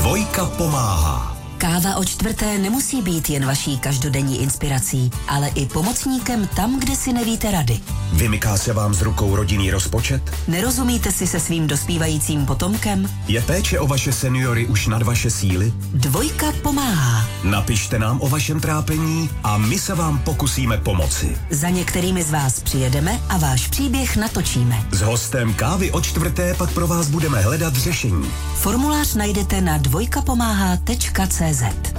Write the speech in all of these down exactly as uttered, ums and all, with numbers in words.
Dvojka pomáhá. Káva o čtvrté nemusí být jen vaší každodenní inspirací, ale i pomocníkem tam, kde si nevíte rady. Vymyká se vám z rukou rodinný rozpočet? Nerozumíte si se svým dospívajícím potomkem? Je péče o vaše seniory už nad vaše síly? Dvojka pomáhá. Napište nám o vašem trápení a my se vám pokusíme pomoci. Za některými z vás přijedeme a váš příběh natočíme. S hostem Kávy o čtvrté pak pro vás budeme hledat řešení. Formulář najdete na dvojkapomáhá tečka cé zet.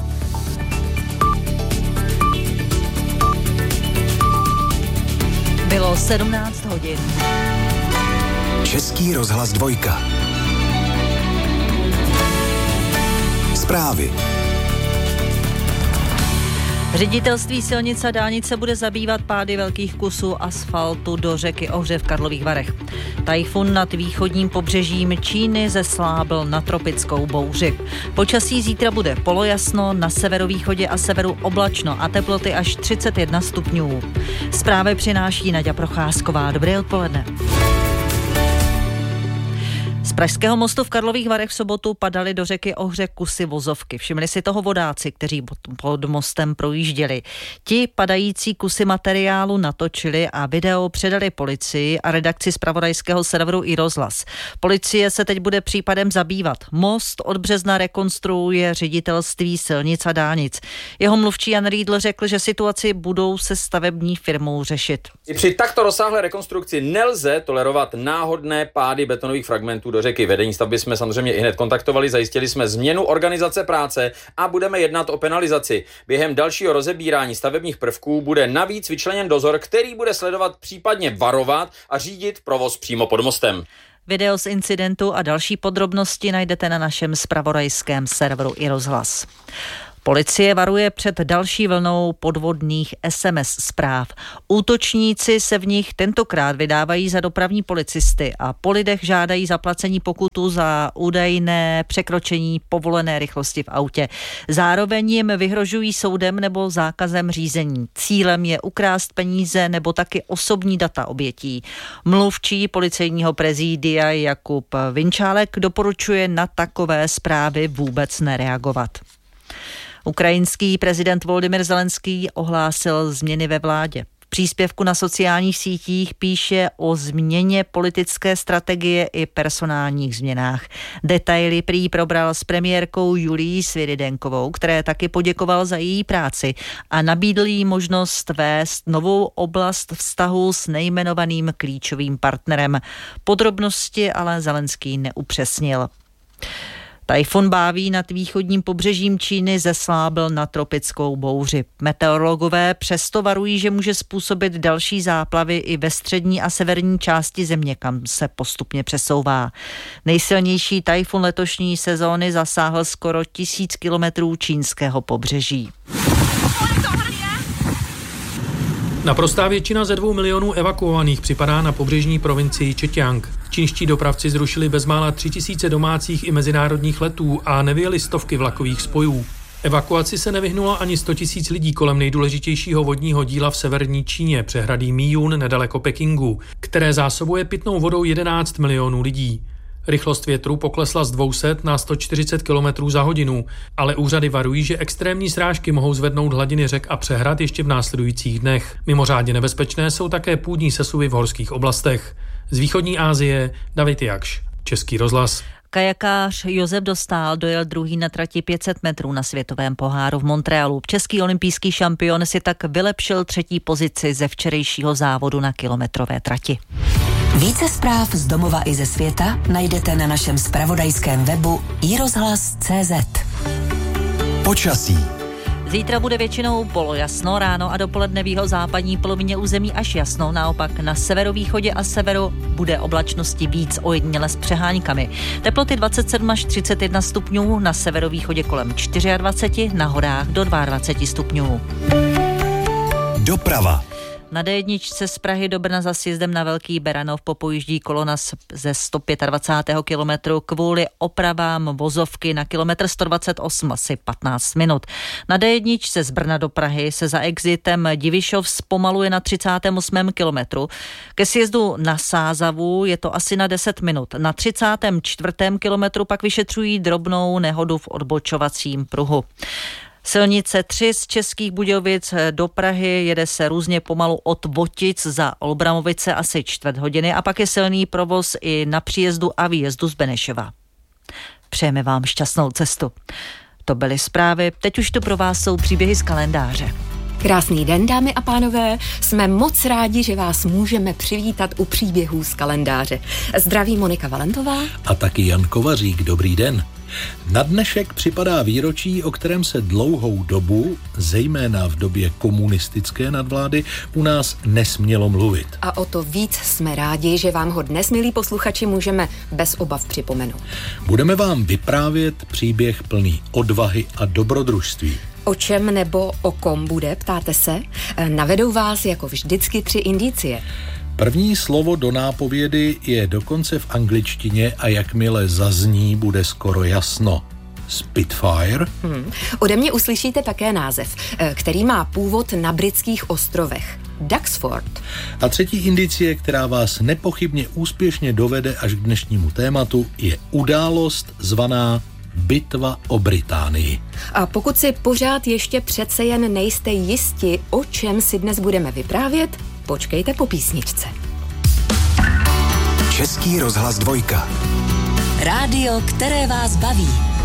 Bylo sedmnáct hodin. Český rozhlas dvojka. Zprávy. Ředitelství silnic a dálnice bude zabývat pády velkých kusů asfaltu do řeky Ohře v Karlových Varech. Tajfun nad východním pobřežím Číny zeslábl na tropickou bouři. Počasí zítra bude polojasno, na severovýchodě a severu oblačno a teploty až třicet jedna stupňů. Zprávy přináší Naďa Procházková. Dobré odpoledne. Z Pražského mostu v Karlových Varech v sobotu padaly do řeky Ohře kusy vozovky. Všimli si toho vodáci, kteří pod mostem projížděli. Ti padající kusy materiálu natočili a video předali policii a redakci zpravodajského serveru iRozhlas. Policie se teď bude případem zabývat. Most od března rekonstruuje Ředitelství silnic a dálnic. Jeho mluvčí Jan Riedl řekl, že situaci budou se stavební firmou řešit. I při takto rozsáhlé rekonstrukci nelze tolerovat náhodné pády betonových fragmentů do řeky. Vedení stavby jsme samozřejmě i hned kontaktovali, zajistili jsme změnu organizace práce a budeme jednat o penalizaci. Během dalšího rozebírání stavebních prvků bude navíc vyčleněn dozor, který bude sledovat, případně varovat a řídit provoz přímo pod mostem. Video z incidentu a další podrobnosti najdete na našem zpravodajském serveru iRozhlas. Policie varuje před další vlnou podvodných es em es zpráv. Útočníci se v nich tentokrát vydávají za dopravní policisty a po lidech žádají zaplacení pokutu za údajné překročení povolené rychlosti v autě. Zároveň jim vyhrožují soudem nebo zákazem řízení. Cílem je ukrást peníze nebo taky osobní data obětí. Mluvčí policejního prezídia Jakub Vinčálek doporučuje na takové zprávy vůbec nereagovat. Ukrajinský prezident Volodymyr Zelenský ohlásil změny ve vládě. V příspěvku na sociálních sítích píše o změně politické strategie i personálních změnách. Detaily prý probral s premiérkou Julií Svyrydenkovou, které taky poděkoval za její práci a nabídl jí možnost vést novou oblast vztahu s nejmenovaným klíčovým partnerem. Podrobnosti ale Zelenský neupřesnil. Tajfun Báví nad východním pobřežím Číny zeslábl na tropickou bouři. Meteorologové přesto varují, že může způsobit další záplavy i ve střední a severní části země, kam se postupně přesouvá. Nejsilnější tajfun letošní sezóny zasáhl skoro tisíc kilometrů čínského pobřeží. Naprostá většina ze dvou milionů evakuovaných připadá na pobřežní provincii Čeťiang. Čínští dopravci zrušili bezmála tři tisíce domácích i mezinárodních letů a nevyjeli stovky vlakových spojů. Evakuaci se nevyhnulo ani sto tisíc lidí kolem nejdůležitějšího vodního díla v severní Číně, přehradí Míjun nedaleko Pekingu, které zásobuje pitnou vodou jedenáct milionů lidí. Rychlost větru poklesla z dvě stě na sto čtyřicet kilometrů za hodinu, ale úřady varují, že extrémní srážky mohou zvednout hladiny řek a přehrad ještě v následujících dnech. Mimořádně nebezpečné jsou také půdní sesuvy v horských oblastech. Z východní Asie David Jakš, Český rozhlas. Kajakář Josef Dostál dojel druhý na trati pět set metrů na světovém poháru v Montrealu. Český olympijský šampion si tak vylepšil třetí pozici ze včerejšího závodu na kilometrové trati. Více zpráv z domova i ze světa najdete na našem zpravodajském webu i rozhlas tečka cé zet. Počasí. Zítra bude většinou polojasno, ráno a dopoledne v jihozápadní polovině území až jasno, naopak na severovýchodě a severu bude oblačnosti víc, ojediněle s přeháňkami. Teploty dvacet sedm až třicet jedna stupňů, na severovýchodě kolem dvacet čtyři, na horách do dvacet dva stupňů. Doprava. Na dé jedničce z Prahy do Brna za sjezdem na Velký Beranov popojíždí kolona ze sto dvacátého pátého kilometru kvůli opravám vozovky na kilometr sto dvacet osm asi patnáct minut. Na dé jedničce z Brna do Prahy se za exitem Divišov zpomaluje na třicátém osmém kilometru. Ke sjezdu na Sázavu je to asi na deset minut. Na třicátém čtvrtém kilometru pak vyšetřují drobnou nehodu v odbočovacím pruhu. Silnice tři z Českých Budějovic do Prahy jede se různě pomalu od Votic za Olbramovice asi čtvrt hodiny a pak je silný provoz i na příjezdu a výjezdu z Benešova. Přejeme vám šťastnou cestu. To byly zprávy, teď už tu pro vás jsou příběhy z kalendáře. Krásný den, dámy a pánové. Jsme moc rádi, že vás můžeme přivítat u příběhů z kalendáře. Zdraví Monika Valentová. A taky Jan Kovařík, dobrý den. Na dnešek připadá výročí, o kterém se dlouhou dobu, zejména v době komunistické nadvlády, u nás nesmělo mluvit. A o to víc jsme rádi, že vám ho dnes, milí posluchači, můžeme bez obav připomenout. Budeme vám vyprávět příběh plný odvahy a dobrodružství. O čem nebo o kom bude, ptáte se? Navedou vás jako vždycky tři indicie. První slovo do nápovědy je dokonce v angličtině a jakmile zazní, bude skoro jasno. Spitfire. Hmm. Ode mě uslyšíte také název, který má původ na britských ostrovech. Duxford. A třetí indicie, která vás nepochybně úspěšně dovede až k dnešnímu tématu, je událost zvaná Bitva o Británii. A pokud si pořád ještě přece jen nejste jisti, o čem si dnes budeme vyprávět, počkejte po písničce. Český rozhlas dvojka. Rádio, které vás baví.